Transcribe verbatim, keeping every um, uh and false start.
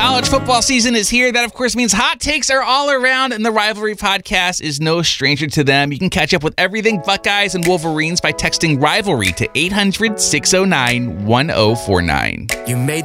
College football season is here. That, of course, means hot takes are all around, and the Rivalry Podcast is no stranger to them. You can catch up with everything Buckeyes and Wolverines by texting Rivalry to eight hundred, six oh nine, one oh four nine. You made